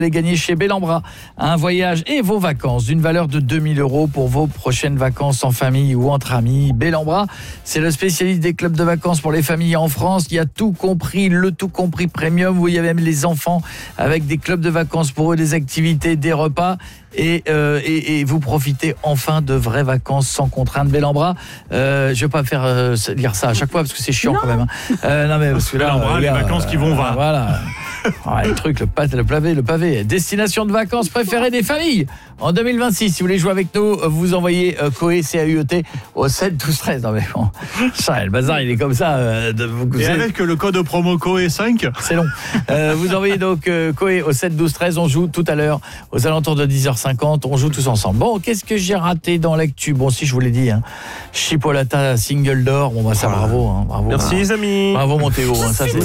Vous allez gagner chez Bellambra un voyage et vos vacances d'une valeur de 2 000 € pour vos prochaines vacances en famille ou entre amis. Bellambra, c'est le spécialiste des clubs de vacances pour les familles en France. Il y a tout compris, le tout compris premium, où il y a même les enfants avec des clubs de vacances pour eux, des activités, des repas. Et vous profitez enfin de vraies vacances sans contrainte. Bellambra, je vais pas faire dire ça à chaque fois parce que c'est chiant quand même. Non mais parce que là, Bellambra, les vacances qui vont va. Voilà. Le truc, le pavé. Destination de vacances préférée des familles en 2026. Si vous voulez jouer avec nous, vous envoyez Coé, CAUET au 7 12 13. Non mais bon, ça, le bazar, il est comme ça. Et avec le code promo Coé 5, c'est long. Vous envoyez donc Coé au 7 12 13. On joue tout à l'heure aux alentours de 10h50. On joue tous ensemble. Bon, qu'est-ce que j'ai raté dans l'actu? Bon, si je vous l'ai dit, Chipolata single d'or. Bon, bah ça, bravo. Bravo. Merci les amis. Bravo Montéo. Ça c'est.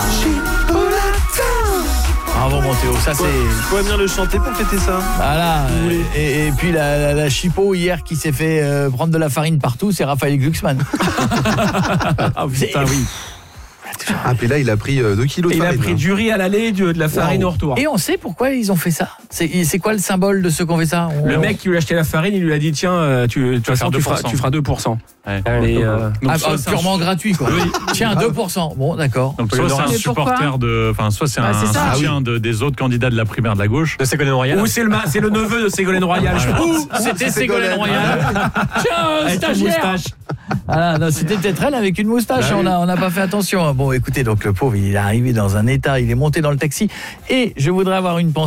Bravo Montéo, ça c'est... Il faut venir le chanter pour fêter ça. Voilà, et puis la Chipo hier qui s'est fait prendre de la farine partout, c'est Raphaël Glucksmann. Ah putain, oui. Ah, puis là, il a pris 2 kilos de farine. Il a pris du riz à l'aller, de la farine au retour. Et on sait pourquoi ils ont fait ça. C'est quoi le symbole de ceux qui ont fait ça? Le mec qui lui a acheté la farine, il lui a dit tiens, tu feras 2%. Ouais. Mais, purement gratuit quoi. Oui. Tiens, 2%. Bon, d'accord. Donc soit c'est un supporter soit c'est un soutien des autres candidats de la primaire de la gauche. De Ségolène Royal. Ou c'est le neveu de Ségolène Royal. Ou c'était Ségolène Royal. Tiens, stagiaire. Voilà, non, c'était peut-être elle avec une moustache, on n'a pas fait attention. Bon, écoutez, donc le pauvre, il est arrivé dans un état, il est monté dans le taxi et je voudrais avoir une pensée